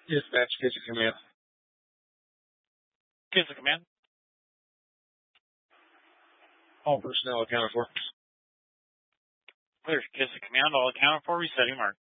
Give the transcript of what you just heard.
Dispatch, Kitchen Command. Kitchen Command. All personnel accounted for. Clear. Kitchen Command, all accounted for. Resetting mark.